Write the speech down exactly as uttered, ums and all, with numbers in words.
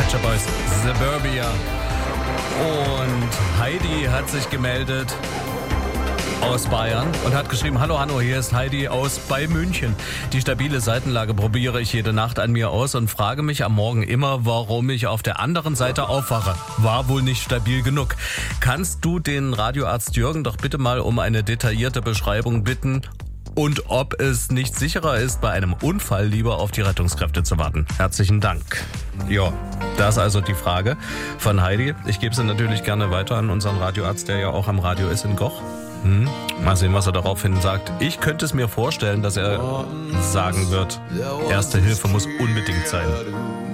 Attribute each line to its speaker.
Speaker 1: Pet Shop Boys, Suburbia. Und Heidi hat sich gemeldet aus Bayern und hat geschrieben: Hallo Hanno, hier ist Heidi aus bei München. Die stabile Seitenlage probiere ich jede Nacht an mir aus und frage mich am Morgen immer, warum ich auf der anderen Seite aufwache. War wohl nicht stabil genug. Kannst du den Radioarzt Jürgen doch bitte mal um eine detaillierte Beschreibung bitten und ob es nicht sicherer ist, bei einem Unfall lieber auf die Rettungskräfte zu warten? Herzlichen Dank. Ja, das ist also die Frage von Heidi. Ich gebe sie natürlich gerne weiter an unseren Radioarzt, der ja auch am Radio ist in Goch. Hm. Mal sehen, was er daraufhin sagt. Ich könnte es mir vorstellen, dass er sagen wird, Erste Hilfe muss unbedingt sein.